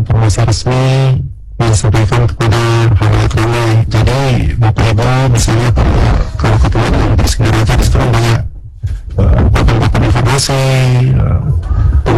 informasi resmi yang disampaikan kepada halayak ramai. Jadi Bapak Ibu misalnya kalau ketemu dengan Presiden itu banyak dapat informasi